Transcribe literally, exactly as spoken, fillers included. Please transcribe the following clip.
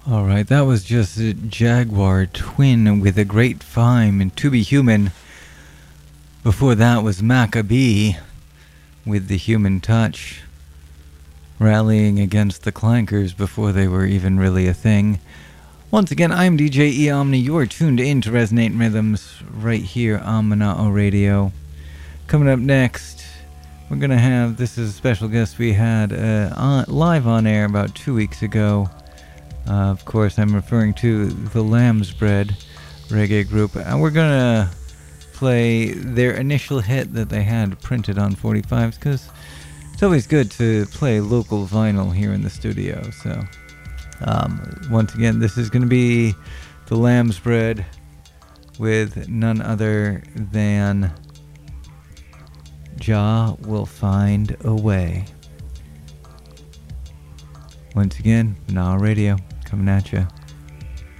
Alright, that was just a Jaguar Twin with a Great Fime and To Be Human. Before that was Maccabee with The Human Touch, rallying against the Clankers before they were even really a thing. Once again, I'm D J E Omni. You are tuned in to Resonate Rhythms right here on Monao Radio. Coming up next, we're going to have, this is a special guest we had uh, on, live on air about two weeks ago. Uh, of course, I'm referring to the Lamb's Bread reggae group. And we're going to play their initial hit that they had printed on forty-fives, because it's always good to play local vinyl here in the studio. So, um, once again, this is going to be the Lamb's Bread with none other than Jah Will Find a Way. Once again, Monao Radio coming at you.